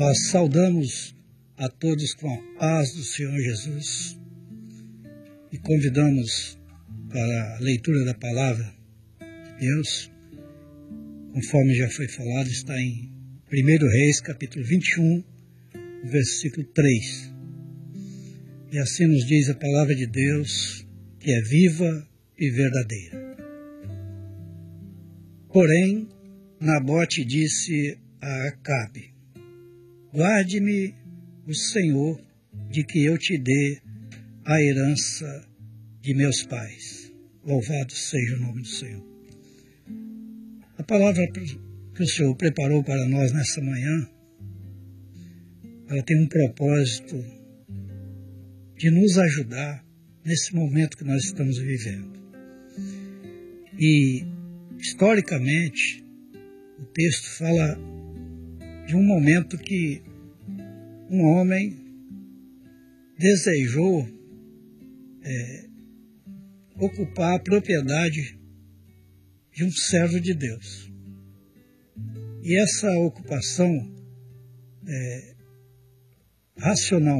Nós saudamos a todos com a paz do Senhor Jesus e convidamos para a leitura da palavra de Deus, conforme já foi falado, está em 1 Reis, capítulo 21, versículo 3. E assim nos diz a palavra de Deus, que é viva e verdadeira. Porém, Nabote disse a Acabe: guarde-me o Senhor de que eu te dê a herança de meus pais. Louvado seja o nome do Senhor. A palavra que o Senhor preparou para nós nessa manhã, ela tem um propósito de nos ajudar nesse momento que nós estamos vivendo. E, historicamente, o texto fala de um momento que um homem desejou ocupar a propriedade de um servo de Deus. E essa ocupação, racionalmente,